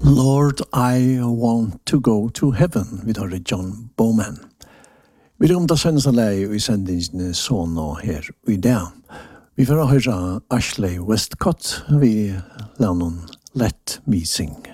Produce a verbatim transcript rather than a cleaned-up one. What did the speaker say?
Lord, I want to go to heaven, vi tar det John Bowman. Vi tar om det seneste leie i sendingene så nå her i dag. Vi får høre Ashley Westcott, vi lager noen lett mising.